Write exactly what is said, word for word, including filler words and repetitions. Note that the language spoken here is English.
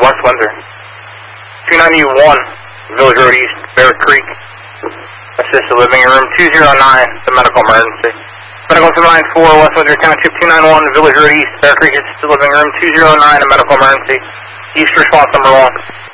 West Windsor. two ninety-one, Village Road East, Bear Creek. Assisted living in room two oh nine, the medical emergency. Medical seven nine four, West Windsor, Township two ninety-one, Village Road East, Bear Creek, assisted living room two oh nine, a medical emergency. East response number one.